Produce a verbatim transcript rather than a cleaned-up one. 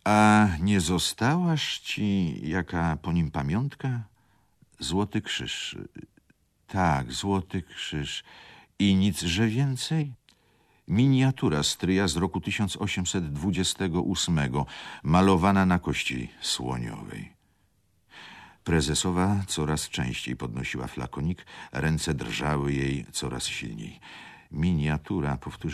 A nie zostałaż ci jaka po nim pamiątka? Złoty krzyż. Tak, złoty krzyż. I nic, że więcej? Miniatura stryja z roku tysiąc osiemset dwudziestego ósmego, malowana na kości słoniowej. Prezesowa coraz częściej podnosiła flakonik, ręce drżały jej coraz silniej. Miniatura, powtórzyła